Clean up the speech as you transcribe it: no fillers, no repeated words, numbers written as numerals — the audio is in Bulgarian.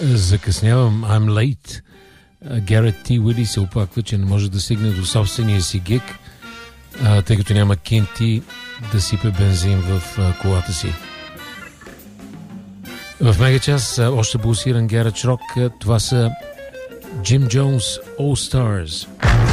Закъснявам. I'm late. Гарет Т. Уили се оплаква, че не може да стигне до собствения си гиг, тъй като няма кинти да сипе бензин в колата си. В мегачас още пулсиран гаредж рок. Това са Jim Jones All Stars.